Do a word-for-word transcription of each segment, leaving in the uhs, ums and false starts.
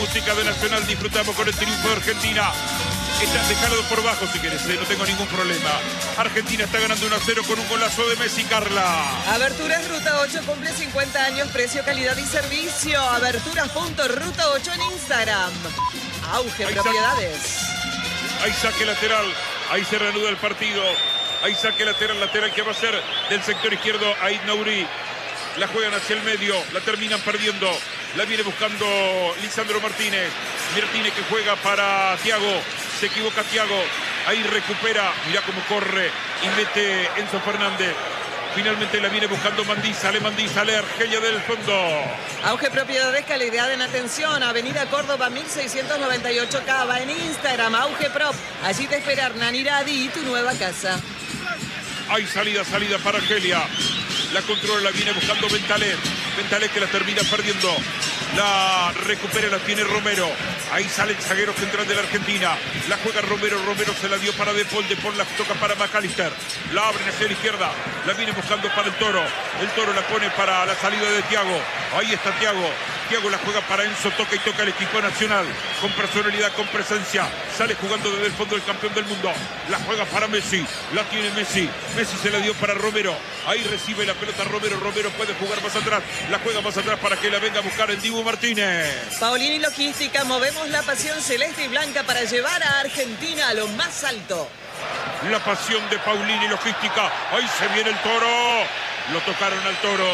música de Nacional. Disfrutamos con el triunfo de Argentina. Está dejado por bajo si querés, no tengo ningún problema. Argentina está ganando uno a cero con un golazo de Messi, Carla. Aberturas Ruta ocho cumple cincuenta años, precio, calidad y servicio. Aberturas.ruta ocho en Instagram. Auge Ahí Propiedades. Sa Ahí saque lateral, ahí se reanuda el partido. Ahí saque lateral, lateral que va a ser del sector izquierdo Aid Nouri. La juegan hacia el medio, la terminan perdiendo. La viene buscando Lisandro Martínez. Martínez que juega para Thiago. Se equivoca Thiago. Ahí recupera. Mirá cómo corre y mete Enzo Fernández. Finalmente la viene buscando Mandízale, Mandízale, Argelia del fondo. Auge Propiedades, calidad en atención. Avenida Córdoba mil seiscientos noventa y ocho Cava. En Instagram, Auge Prop. Allí te espera Hernán Iradi y tu nueva casa. Hay salida, salida para Argelia. La controla, la viene buscando Bentaleb. Bentaleb que la termina perdiendo. La recupera, la tiene Romero. Ahí sale el zaguero central de la Argentina. La juega Romero, Romero se la dio para De Paul. De Paul la toca para McAllister. La abren hacia la izquierda. La viene buscando para el Toro. El Toro la pone para la salida de Thiago. Ahí está Thiago. Thiago la juega para Enzo, toca y toca el equipo nacional. Con personalidad, con presencia. Sale jugando desde el fondo el campeón del mundo. La juega para Messi. La tiene Messi. Messi se la dio para Romero. Ahí recibe la pelota Romero. Romero puede jugar más atrás. La juega más atrás para que la venga a buscar el Dibu Martínez. Paulini Logística, movemos la pasión celeste y blanca para llevar a Argentina a lo más alto. La pasión de Paulini Logística. Ahí se viene el Toro. Lo tocaron al Toro.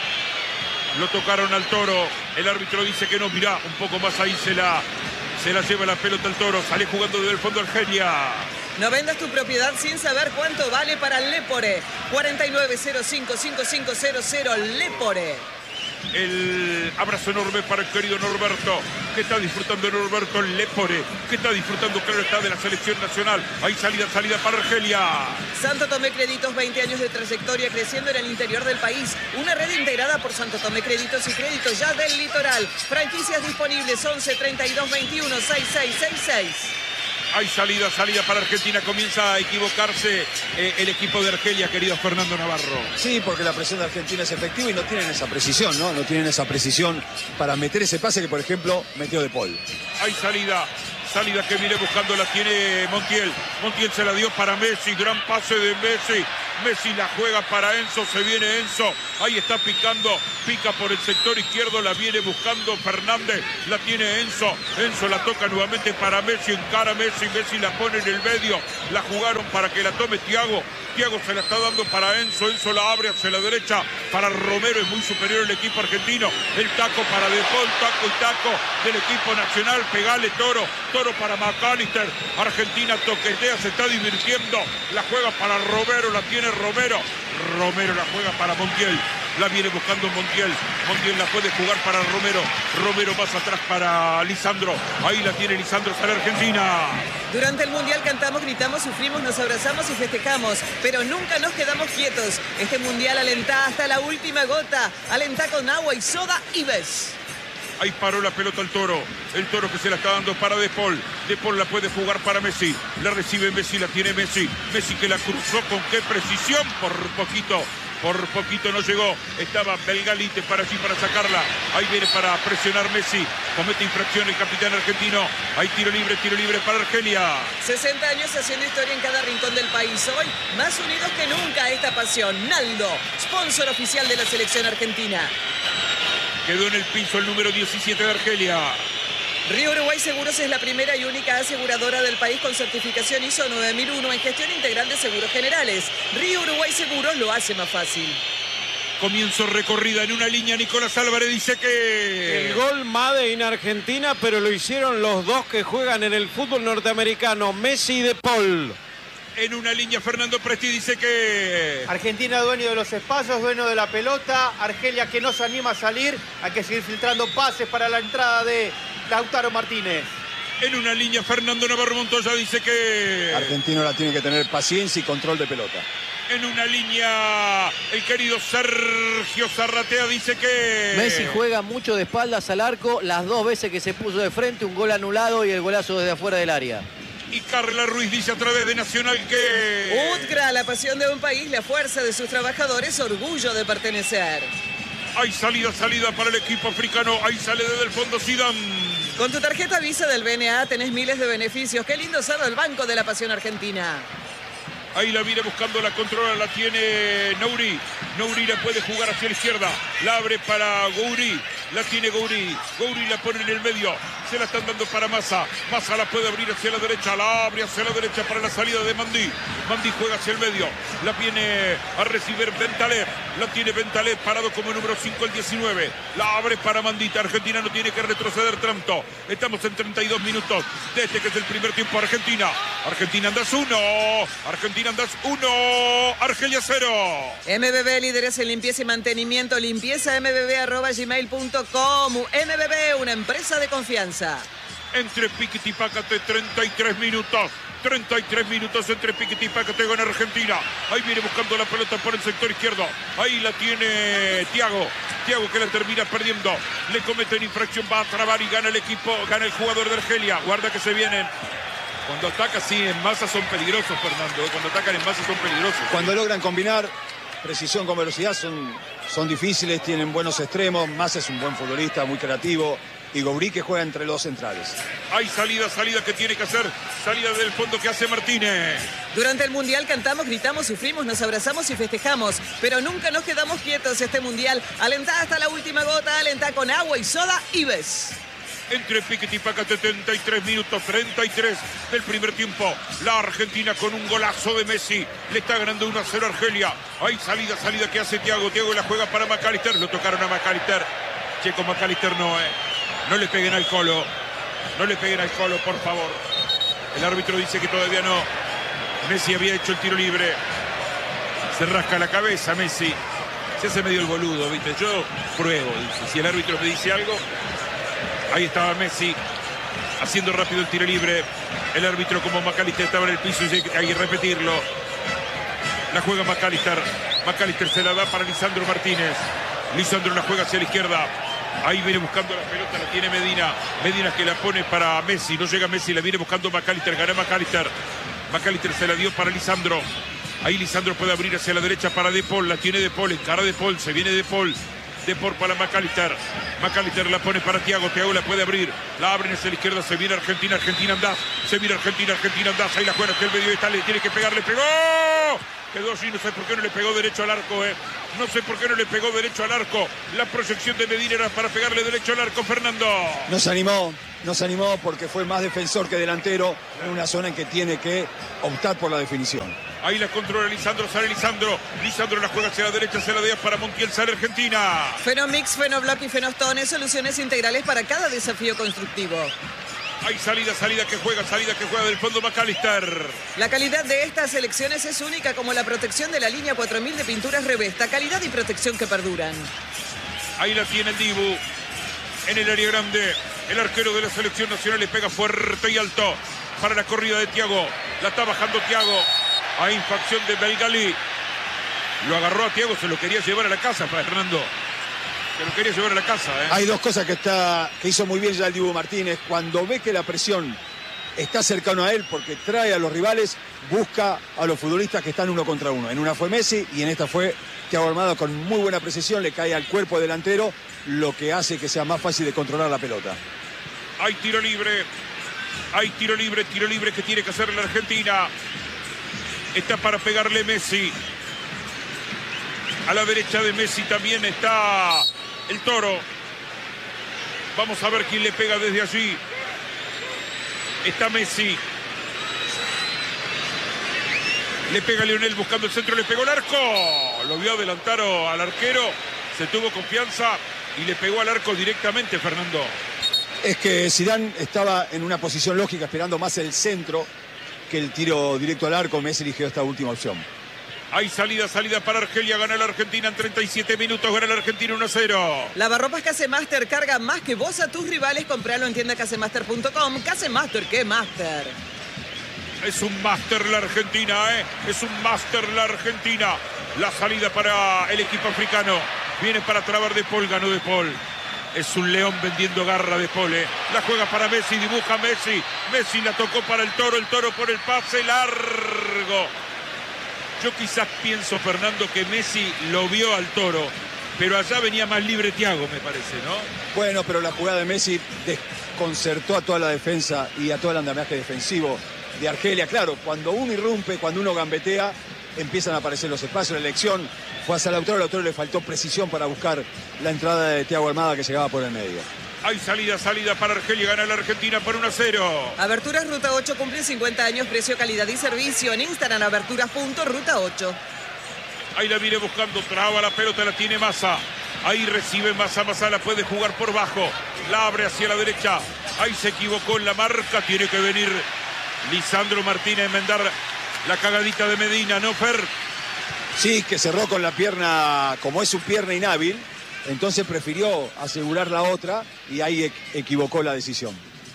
Lo tocaron al Toro. El árbitro dice que no. Mirá, un poco más ahí se la, se la lleva la pelota el Toro. Sale jugando desde el fondo Argelia. No vendas tu propiedad sin saber cuánto vale para Lepore. cuarenta y nueve cero cinco cinco cinco cero cero Lepore. El abrazo enorme para el querido Norberto, que está disfrutando Norberto Lepore, que está disfrutando, claro está, de la selección nacional. Hay salida, salida para Argelia. Santo Tomé Créditos, veinte años de trayectoria creciendo en el interior del país. Una red integrada por Santo Tomé Créditos y Créditos ya del litoral. Franquicias disponibles once treinta y dos veintiuno sesenta y seis sesenta y seis. Hay salida, salida para Argentina. Comienza a equivocarse eh, el equipo de Argelia, querido Fernando Navarro. Sí, porque la presión de Argentina es efectiva y no tienen esa precisión, ¿no? No tienen esa precisión para meter ese pase que, por ejemplo, metió De Paul. Hay salida, salida que viene buscando, la tiene Montiel. Montiel se la dio para Messi, gran pase de Messi. Messi la juega para Enzo, se viene Enzo. Ahí está picando, pica por el sector izquierdo, la viene buscando Fernández. La tiene Enzo, Enzo la toca nuevamente para Messi, encara Messi, Messi la pone en el medio. La jugaron para que la tome Thiago. Thiago se la está dando para Enzo, Enzo la abre hacia la derecha para Romero, es muy superior el equipo argentino. El taco para De Paul, taco y taco del equipo nacional. Pegale Toro, Toro para McAllister. Argentina toquetea, se está divirtiendo. La juega para Romero, la tiene Romero. Romero la juega para Montiel. La viene buscando Montiel. Montiel la puede jugar para Romero. Romero más atrás para Lisandro. Ahí la tiene Lisandro para Argentina. Durante el Mundial cantamos, gritamos, sufrimos, nos abrazamos y festejamos, pero nunca nos quedamos quietos. Este Mundial alentá hasta la última gota. Alentá con agua y soda y ves. Ahí paró la pelota el Toro. El Toro que se la está dando para De Paul. De Paul la puede jugar para Messi. La recibe Messi, la tiene Messi. Messi que la cruzó con qué precisión. Por poquito, por poquito no llegó. Estaba Belgalite para allí para sacarla. Ahí viene para presionar Messi. Comete infracción el capitán argentino. Hay tiro libre, tiro libre para Argelia. sesenta años haciendo historia en cada rincón del país. Hoy, más unidos que nunca esta pasión. Naldo, sponsor oficial de la selección argentina. Quedó en el piso el número diecisiete de Argelia. Río Uruguay Seguros es la primera y única aseguradora del país con certificación I S O nueve mil uno en gestión integral de seguros generales. Río Uruguay Seguros lo hace más fácil. Comienzo recorrida en una línea. Nicolás Álvarez dice que... El gol Made in Argentina, pero lo hicieron los dos que juegan en el fútbol norteamericano, Messi y De Paul. En una línea Fernando Presti dice que... Argentina dueño de los espacios, dueño de la pelota. Argelia que no se anima a salir. Hay que seguir filtrando pases para la entrada de Lautaro Martínez. En una línea Fernando Navarro Montoya dice que... Argentino la tiene que tener paciencia y control de pelota. En una línea el querido Sergio Zarratea dice que... Messi juega mucho de espaldas al arco. Las dos veces que se puso de frente, un gol anulado y el golazo desde afuera del área. Y Carla Ruiz dice a través de Nacional que... UTCRA, la pasión de un país, la fuerza de sus trabajadores, orgullo de pertenecer. Hay salida, salida para el equipo africano. Ahí sale desde el fondo Zidane. Con tu tarjeta Visa del B N A tenés miles de beneficios. Qué lindo ser del Banco de la Pasión Argentina. Ahí la viene buscando, la controla, la tiene Nouri. Nouri la puede jugar hacia la izquierda. La abre para Gouri. La tiene Gouri. Gouri la pone en el medio. Se la están dando para Massa. Massa la puede abrir hacia la derecha. La abre hacia la derecha para la salida de Mandi. Mandi juega hacia el medio. La viene a recibir Bentaleb. La tiene Bentaleb parado como número cinco el diecinueve. La abre para Mandita. Argentina no tiene que retroceder tanto. Estamos en treinta y dos minutos de este que es el primer tiempo. Argentina. Argentina andas uno. Argentina andas uno. Argelia cero. M B B, líderes en limpieza y mantenimiento. Limpieza m b b arroba gmail punto com. M B B, una empresa de confianza. Entre Piquete y Pácate, treinta y tres minutos. treinta y tres minutos entre Piquete y Pácate con Argentina. Ahí viene buscando la pelota por el sector izquierdo. Ahí la tiene Thiago. Thiago que la termina perdiendo. Le cometen infracción, va a trabar y gana el equipo, gana el jugador de Argelia. Guarda que se vienen. Cuando atacan así en masa son peligrosos, Fernando. Cuando atacan en masa son peligrosos. Cuando logran combinar precisión con velocidad son, son difíciles, tienen buenos extremos. Massa es un buen futbolista, muy creativo. Y Gouri que juega entre los centrales. Hay salida, salida que tiene que hacer. Salida del fondo que hace Martínez. Durante el Mundial cantamos, gritamos, sufrimos, nos abrazamos y festejamos. Pero nunca nos quedamos quietos este Mundial. Alentá hasta la última gota, alentá con agua y soda y ves. Entre Piquete y Pácate, treinta y tres minutos, treinta y tres del primer tiempo. La Argentina con un golazo de Messi. Le está ganando uno a cero a Argelia. Hay salida, salida que hace Thiago. Thiago la juega para McAllister. Lo tocaron a McAllister. Che, con McAllister no, eh. No le peguen al Colo. No le peguen al Colo, por favor. El árbitro dice que todavía no. Messi había hecho el tiro libre. Se rasca la cabeza Messi. Se hace medio el boludo, ¿viste? Yo pruebo. Si el árbitro me dice algo... Ahí estaba Messi haciendo rápido el tiro libre. El árbitro como McAllister estaba en el piso y hay que repetirlo. La juega McAllister. McAllister se la da para Lisandro Martínez. Lisandro la juega hacia la izquierda. Ahí viene buscando la pelota, la tiene Medina. Medina que la pone para Messi. No llega Messi, la viene buscando McAllister. Gana McAllister. McAllister se la dio para Lisandro. Ahí Lisandro puede abrir hacia la derecha para De Paul. La tiene De Paul, encara De Paul. Se viene De Paul. De Paul para McAllister. McAllister la pone para Thiago. Thiago la puede abrir. La abren hacia la izquierda. Se viene Argentina. Argentina andás. Se viene Argentina. Argentina andás. Ahí la juega hacia el medio. Está, le tiene que pegar. Le pegó. Quedó así. No sé por qué no le pegó derecho al arco. Eh. No sé por qué no le pegó derecho al arco. La proyección de Medina era para pegarle derecho al arco, Fernando. No se animó. No se animó porque fue más defensor que delantero en una zona en que tiene que optar por la definición. Ahí la controla Lisandro, sale Lisandro. Lisandro la juega hacia la derecha, se la da para Montiel, sale Argentina. Fenomix, Fenoblock y Fenostone, soluciones integrales para cada desafío constructivo. Hay salida, salida que juega, salida que juega del fondo McAllister. La calidad de estas selecciones es única como la protección de la línea cuatro mil de pinturas Revesta. Calidad y protección que perduran. Ahí la tiene el Dibu. En el área grande, el arquero de la selección nacional le pega fuerte y alto para la corrida de Thiago. La está bajando Thiago. Hay infracción de Belgali. Lo agarró a Thiago, se lo quería llevar a la casa, Fernando. Se lo quería llevar a la casa. ¿eh? Hay dos cosas que, está, que hizo muy bien ya el Dibu Martínez. Cuando ve que la presión está cercano a él porque trae a los rivales, busca a los futbolistas que están uno contra uno. En una fue Messi y en esta fue Thiago Armado con muy buena precisión. Le cae al cuerpo delantero, lo que hace que sea más fácil de controlar la pelota. Hay tiro libre. Hay tiro libre, tiro libre que tiene que hacer la Argentina. Está para pegarle Messi. A la derecha de Messi también está el Toro. Vamos a ver quién le pega desde allí. Está Messi. Le pega Lionel buscando el centro, le pegó el arco. Lo vio adelantar al arquero. Se tuvo confianza y le pegó al arco directamente, Fernando. Es que Zidane estaba en una posición lógica esperando más el centro que el tiro directo al arco. Messi eligió esta última opción. Hay salida, salida para Argelia. Gana la Argentina en treinta y siete minutos. Gana la Argentina uno a cero. Lavarropas Casemaster carga más que vos a tus rivales. Compralo en tienda casemaster punto com. Casemaster, ¿qué Master? Es un máster la Argentina, ¿eh? Es un máster la Argentina. La salida para el equipo africano. Viene para trabar De Paul. Ganó De Paul. Es un león vendiendo garra De Paul, ¿eh? La juega para Messi, dibuja Messi. Messi la tocó para el Toro. El Toro por el pase largo. Yo quizás pienso, Fernando, que Messi lo vio al Toro pero allá venía más libre Thiago, me parece, ¿no? Bueno, pero la jugada de Messi desconcertó a toda la defensa y a todo el andamiaje defensivo de Argelia. Claro, cuando uno irrumpe, cuando uno gambetea, empiezan a aparecer los espacios. La elección fue hacia Lautaro, a Lautaro le faltó precisión para buscar la entrada de Thiago Almada que llegaba por el medio. Hay salida, salida para Argelia, gana la Argentina por uno a cero. Aberturas Ruta ocho cumple cincuenta años, precio, calidad y servicio. En Instagram, aberturas punto ruta ocho. Ahí la viene buscando, traba la pelota, la tiene Massa. Ahí recibe Massa, Massa la puede jugar por bajo. La abre hacia la derecha. Ahí se equivocó en la marca, tiene que venir Lisandro Martínez a enmendar la cagadita de Medina, ¿no, Fer? Sí, que cerró con la pierna, como es su pierna inhábil, entonces prefirió asegurar la otra y ahí equivocó la decisión.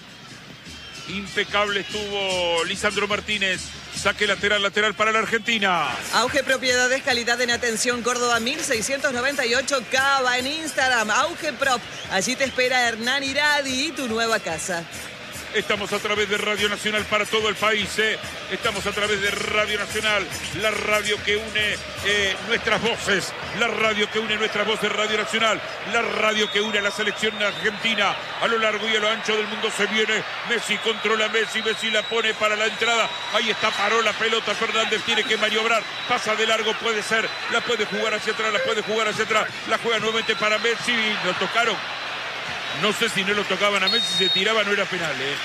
Impecable estuvo Lisandro Martínez. Saque lateral, lateral para la Argentina. Auge Propiedades, calidad en atención, Córdoba mil seiscientos noventa y ocho, Cava en Instagram, Auge Prop. Allí te espera Hernán Iradi y tu nueva casa. Estamos a través de Radio Nacional para todo el país, ¿eh? Estamos a través de Radio Nacional, la radio que une eh, nuestras voces, la radio que une nuestras voces, Radio Nacional, la radio que une a la selección argentina a lo largo y a lo ancho del mundo. Se viene Messi, controla Messi, Messi la pone para la entrada, ahí está, paró la pelota, Fernández tiene que maniobrar, pasa de largo, puede ser, la puede jugar hacia atrás, la puede jugar hacia atrás, la juega nuevamente para Messi, lo tocaron. No sé si no lo tocaban a Messi, si se tiraba no era penal, ¿eh?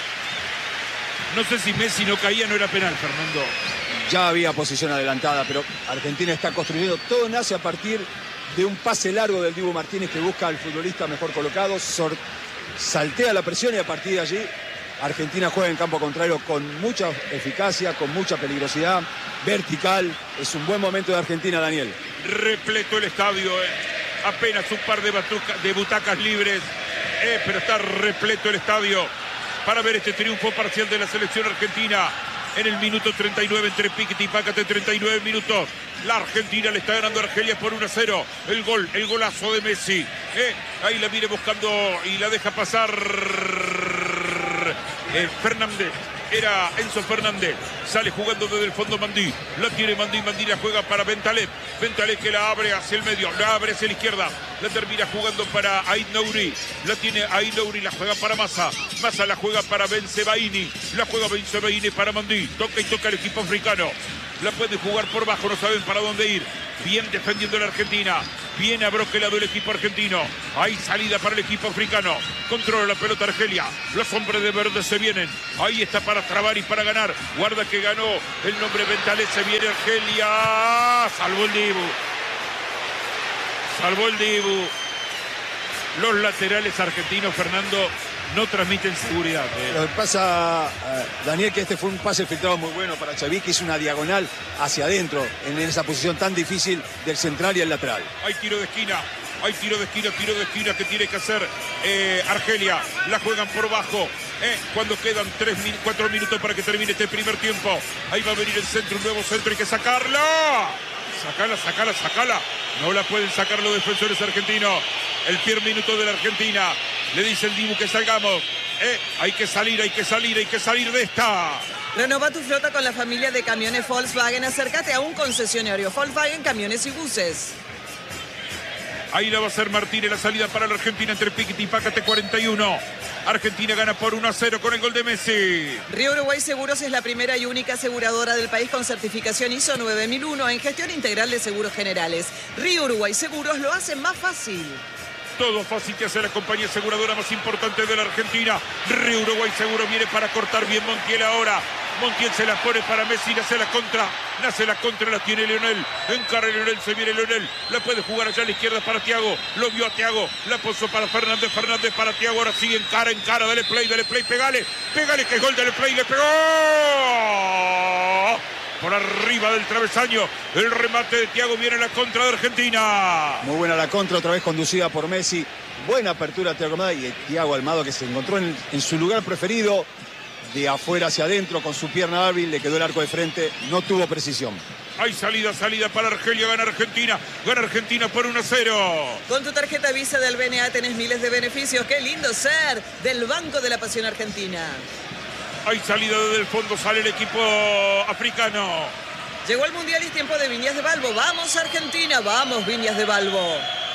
No sé si Messi no caía, no era penal, Fernando. Ya había posición adelantada, pero Argentina está construyendo. Todo nace a partir de un pase largo del Dibu Martínez que busca al futbolista mejor colocado, saltea la presión y a partir de allí Argentina juega en campo contrario con mucha eficacia, con mucha peligrosidad, vertical. Es un buen momento de Argentina, Daniel. Repleto el estadio, ¿eh? Apenas un par de, batuca, de butacas libres. Eh, pero está repleto el estadio para ver este triunfo parcial de la selección argentina en el minuto treinta y nueve entre Piquet y Pácate, treinta y nueve minutos. La Argentina le está ganando a Argelia por uno a cero. El gol, el golazo de Messi. Eh, ahí la viene buscando y la deja pasar eh, Fernández. Era Enzo Fernández, sale jugando desde el fondo Mandí, la tiene Mandí, Mandí la juega para Bentaleb, Bentaleb que la abre hacia el medio, la abre hacia la izquierda, la termina jugando para Aït Nouri, la tiene Aït Nouri, la juega para Massa, Massa la juega para Bensebaini, la juega Bensebaini para Mandí, toca y toca el equipo africano, la puede jugar por bajo, no saben para dónde ir, bien defendiendo la Argentina, bien abroquelado el equipo argentino, hay salida para el equipo africano, controla la pelota Argelia, los hombres de verde se vienen, ahí está para trabar y para ganar, guarda que ganó el nombre Bentaleb, se viene Argelia, salvó el Dibu, salvó el Dibu, los laterales argentinos, Fernando, no transmiten seguridad. Eh. Lo que pasa, uh, Daniel, que este fue un pase filtrado muy bueno para Xavi, que hizo una diagonal hacia adentro, en esa posición tan difícil del central y el lateral. Hay tiro de esquina, hay tiro de esquina, tiro de esquina que tiene que hacer eh, Argelia. La juegan por bajo, eh, cuando quedan tres, cuatro minutos para que termine este primer tiempo. Ahí va a venir el centro, un nuevo centro, hay que sacarla. Sacala, sacala, sacala. No la pueden sacar los defensores argentinos. El primer minuto de la Argentina. Le dice el Dibu que salgamos. Eh, hay que salir, hay que salir, hay que salir de esta. Renova tu flota con la familia de camiones Volkswagen. Acércate a un concesionario Volkswagen, camiones y buses. Ahí la va a hacer Martínez, la salida para la Argentina entre Piquet y Pácate, cuarenta y uno. Argentina gana por uno a cero con el gol de Messi. Río Uruguay Seguros es la primera y única aseguradora del país con certificación I S O nueve mil uno en gestión integral de seguros generales. Río Uruguay Seguros lo hace más fácil. Todo fácil que hace la compañía aseguradora más importante de la Argentina. Río Uruguay Seguro viene para cortar bien Montiel ahora. Montiel se la pone para Messi, nace la contra, nace la contra, la tiene Leonel, encara Leonel, se viene Leonel, la puede jugar allá a la izquierda para Thiago, lo vio a Thiago, la puso para Fernández, Fernández para Thiago, ahora sí, encara, encara, dale play, dale play, pegale, pegale que es gol, dale play, le pegó. Por arriba del travesaño, el remate de Thiago, viene la contra de Argentina. Muy buena la contra, otra vez conducida por Messi, buena apertura Thiago Almada y Thiago Almada que se encontró en, en su lugar preferido, de afuera hacia adentro, con su pierna hábil, le quedó el arco de frente, no tuvo precisión. Hay salida, salida para Argelia, gana Argentina, gana Argentina por uno a cero. Con tu tarjeta Visa del B N A tenés miles de beneficios, qué lindo ser del Banco de la Pasión Argentina. Hay salida desde el fondo, sale el equipo africano. Llegó el Mundial y es tiempo de Viñas de Balbo, vamos Argentina, vamos Viñas de Balbo.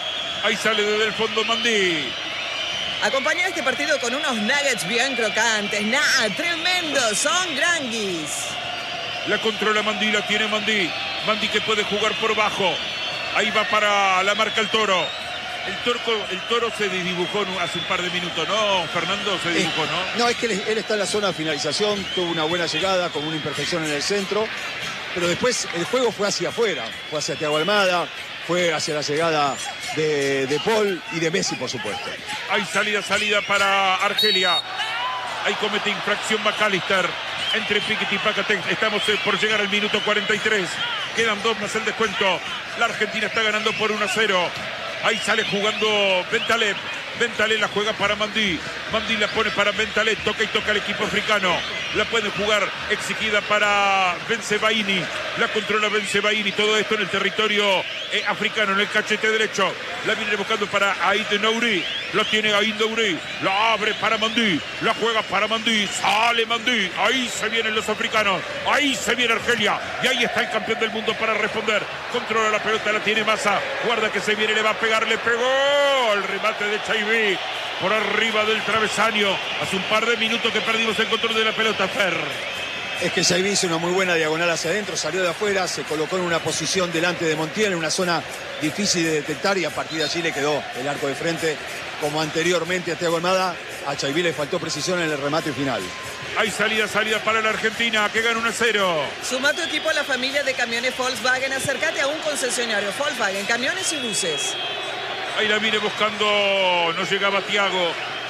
Ahí sale desde el fondo Mandi. Acompaña este partido con unos nuggets bien crocantes. ¡Nah! ¡Tremendos! Son granguis. La controla Mandi, la tiene Mandi. Mandi que puede jugar por bajo. Ahí va para la marca el Toro. El, torco, el Toro se dibujó hace un par de minutos, ¿no? Fernando se dibujó, ¿no? No, es que él, él está en la zona de finalización, tuvo una buena llegada con una imperfección en el centro, pero después el juego fue hacia afuera, fue hacia Thiago Almada, fue hacia la llegada de, de Paul y de Messi, por supuesto. Hay salida, salida para Argelia. Ahí comete infracción McAllister. Entre Piquet y Pacatén. Estamos por llegar al minuto cuarenta y tres. Quedan dos más el descuento. La Argentina está ganando por uno a cero. Ahí sale jugando Bentaleb. Bentaleb la juega para Mandi. Mandi la pone para Bentaleb. Toca y toca el equipo africano. La puede jugar exigida para Bensebaini. La controla Bensebaini. Todo esto en el territorio eh, africano, en el cachete derecho. La viene buscando para Aït Nouri. Lo tiene Aït Nouri. La abre para Mandi. La juega para Mandi. Sale Mandi. Ahí se vienen los africanos. Ahí se viene Argelia. Y ahí está el campeón del mundo para responder. Controla la pelota. La tiene Massa. Guarda que se viene. Le va a pegar. Le pegó. El remate de Chaibi. Por arriba del travesaño. Hace un par de minutos que perdimos el control de la pelota, Fer. Es que Chaibi hizo una muy buena diagonal hacia adentro, salió de afuera, se colocó en una posición delante de Montiel, en una zona difícil de detectar, y a partir de allí le quedó el arco de frente, como anteriormente a Thiago Almada. A Chaibi le faltó precisión en el remate final. Hay salida, salida para la Argentina, que gana uno a cero. Suma tu equipo a la familia de camiones Volkswagen. Acércate a un concesionario Volkswagen, camiones y buses. Ahí la viene buscando, no llegaba Thiago.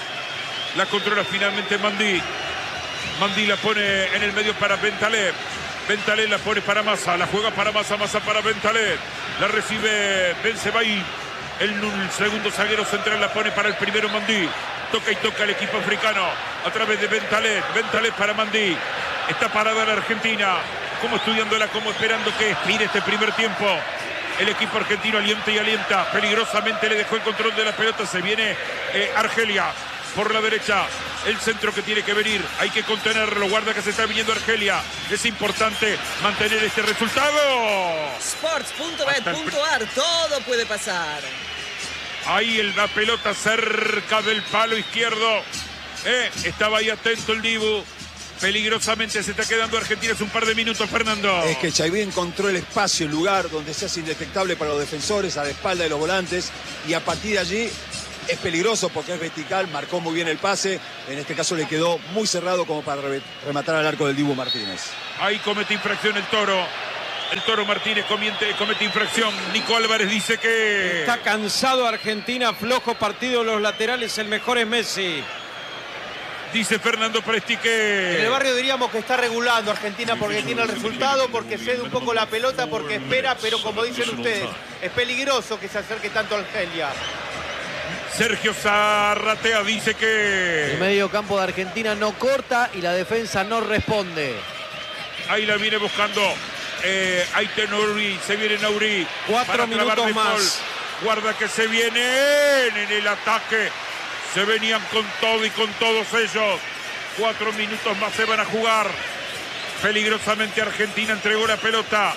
La controla finalmente Mandi. Mandi la pone en el medio para Bentaleb. Bentaleb la pone para Massa. La juega para Massa, Massa para Bentaleb. La recibe Bensebaini. El, el segundo zaguero central la pone para el primero Mandi. Toca y toca el equipo africano a través de Bentaleb. Bentaleb para Mandi. Está parada la Argentina. Como estudiándola, como esperando que expire este primer tiempo. El equipo argentino alienta y alienta. Peligrosamente le dejó el control de la pelota. Se viene eh, Argelia por la derecha. El centro que tiene que venir. Hay que contenerlo. Guarda que se está viniendo Argelia. Es importante mantener este resultado. Sports punto bet punto ar. Todo puede pasar. Ahí el, la pelota cerca del palo izquierdo. Eh, estaba ahí atento el Dibu. Peligrosamente se está quedando Argentina hace un par de minutos, Fernando. Es que Chaibi encontró el espacio, el lugar donde se hace indetectable para los defensores, a la espalda de los volantes, y a partir de allí es peligroso porque es vertical, marcó muy bien el pase, en este caso le quedó muy cerrado como para rematar al arco del Dibu Martínez. Ahí comete infracción el Toro. El Toro Martínez comete, comete infracción. Nico Álvarez dice que... Está cansado Argentina, flojo partido de los laterales, el mejor es Messi. Dice Fernando Presti que... En el barrio diríamos que está regulando Argentina porque tiene el resultado, porque cede un poco la pelota, porque espera, pero como dicen ustedes, es peligroso que se acerque tanto a Argelia. Sergio Zarratea dice que... El medio campo de Argentina no corta y la defensa no responde. Ahí la viene buscando eh, Aït Nouri, se viene Nouri. Cuatro minutos más. Guarda que se vienen en el ataque. Se venían con todo y con todos ellos. Cuatro minutos más se van a jugar. Peligrosamente Argentina entregó la pelota.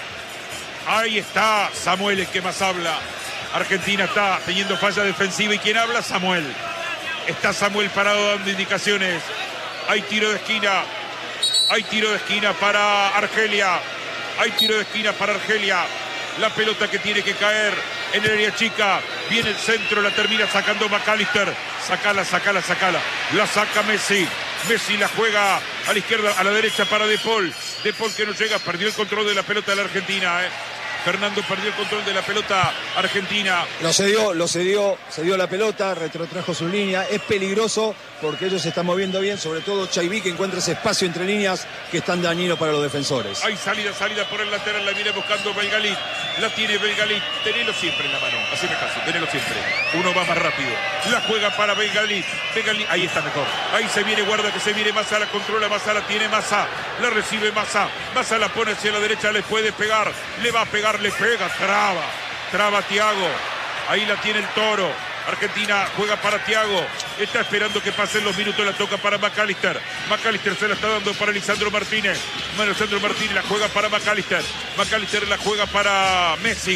Ahí está Samuel, el que más habla. Argentina está teniendo falla defensiva. ¿Y quién habla? Samuel. Está Samuel parado dando indicaciones. Hay tiro de esquina. Hay tiro de esquina para Argelia. Hay tiro de esquina para Argelia. La pelota que tiene que caer en el área chica. Viene el centro, la termina sacando McAllister. Sacala, sacala, sacala. La saca Messi. Messi la juega a la izquierda, a la derecha para De Paul. De Paul que no llega, perdió el control de la pelota de la Argentina. ¿eh? Fernando perdió el control de la pelota argentina. Lo cedió, lo cedió, cedió la pelota, retrotrajo su línea. Es peligroso porque ellos se están moviendo bien, sobre todo Chaibi, que encuentra ese espacio entre líneas que es tan dañino para los defensores. Hay salida, salida por el lateral, la viene buscando Belgalit. La tiene Belgalit, tenelo siempre en la mano, así me caso, tenelo siempre. Uno va más rápido. La juega para Belgalit. Belgalit, ahí está mejor. Ahí se viene, guarda que se viene Massa, la controla Massa, la tiene Massa. La recibe Massa. Massa la pone hacia la derecha, le puede pegar. Le va a pegar, le pega, traba. Traba Thiago. Ahí la tiene el Toro. Argentina juega para Thiago. Está esperando que pasen los minutos. La toca para McAllister. McAllister se la está dando para Lisandro Martínez. Bueno, Lisandro Martínez la juega para McAllister. McAllister la juega para Messi.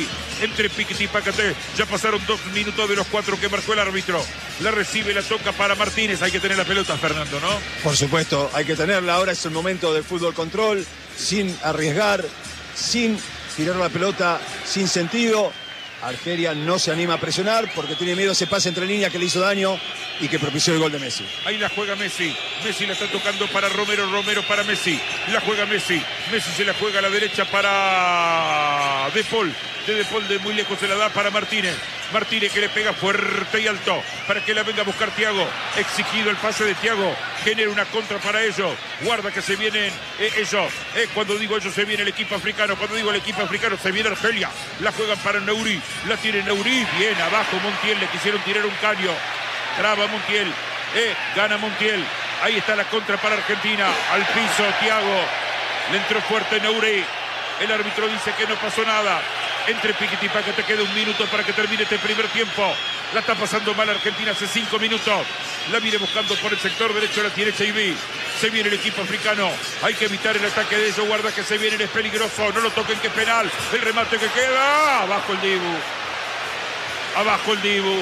entre Piquete y Pácate. Ya pasaron dos minutos de los cuatro que marcó el árbitro. La recibe, la toca para Martínez. Hay que tener la pelota, Fernando, ¿no? Por supuesto, hay que tenerla. Ahora es el momento del fútbol control, sin arriesgar, sin tirar la pelota sin sentido. Argelia no se anima a presionar porque tiene miedo a ese pase entre líneas que le hizo daño y que propició el gol de Messi. Ahí la juega Messi. Messi la está tocando para Romero. Romero para Messi. La juega Messi. Messi se la juega a la derecha para De Paul. De De Paul de muy lejos se la da para Martínez. Martínez que le pega fuerte y alto para que la venga a buscar Thiago. Exigido el pase de Thiago. Genera una contra para ellos. Guarda que se vienen eh, ellos. Eh, cuando digo ellos se viene el equipo africano. Cuando digo el equipo africano se viene Argelia. La juegan para Neuri. La tiene Neuri. Bien abajo Montiel. Le quisieron tirar un caño. Traba Montiel. Eh, gana Montiel. Ahí está la contra para Argentina. Al piso Thiago. Le entró fuerte Neuri. El árbitro dice que no pasó nada. Entre Piquete y Pácate queda un minuto para que termine este primer tiempo. La está pasando mal Argentina hace cinco minutos. La viene buscando por el sector derecho, la tiene Cheibi. Se viene el equipo africano. Hay que evitar el ataque de ellos. Guarda que se viene, es peligroso. No lo toquen, que penal. El remate que queda. Abajo el Dibu. Abajo el Dibu.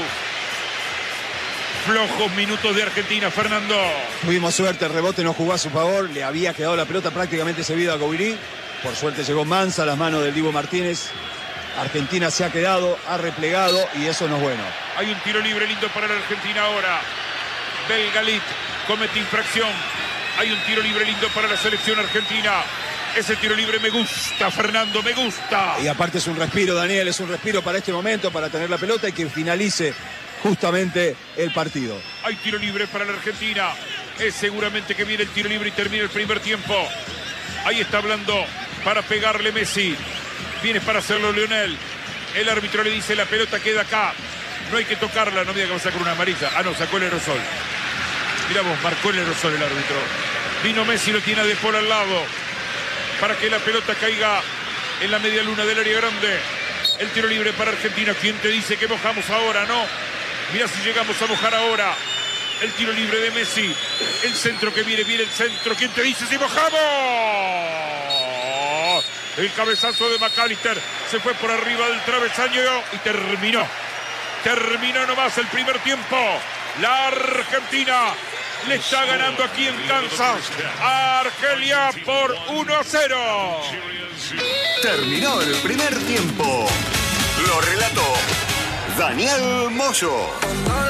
Flojos minutos de Argentina, Fernando. Tuvimos suerte, el rebote no jugó a su favor. Le había quedado la pelota prácticamente servida a Gouiri. Por suerte llegó Mansa a las manos del Dibu Martínez. Argentina se ha quedado, ha replegado y eso no es bueno. Hay un tiro libre lindo para la Argentina ahora. Belgalit comete infracción. Hay un tiro libre lindo para la selección argentina. Ese tiro libre me gusta, Fernando, me gusta. Y aparte es un respiro, Daniel, es un respiro para este momento, para tener la pelota y que finalice justamente el partido. Hay tiro libre para la Argentina. Es seguramente que viene el tiro libre y termina el primer tiempo. Ahí está hablando para pegarle Messi. Viene para hacerlo Lionel. El árbitro le dice la pelota queda acá. No hay que tocarla, no me diga que va a sacar una amarilla. Ah, no, sacó el aerosol. Mirá vos, marcó el aerosol el árbitro. Vino Messi, lo tiene a De Paul al lado. Para que la pelota caiga en la media luna del área grande. El tiro libre para Argentina. ¿Quién te dice que mojamos ahora, no? Mirá si llegamos a mojar ahora. El tiro libre de Messi. El centro que viene, viene el centro. ¿Quién te dice si mojamos? El cabezazo de McAllister se fue por arriba del travesaño y terminó. Terminó nomás el primer tiempo. La Argentina le está ganando aquí en Kansas a Argelia por uno a cero. Terminó el primer tiempo. Lo relató Daniel Moyo.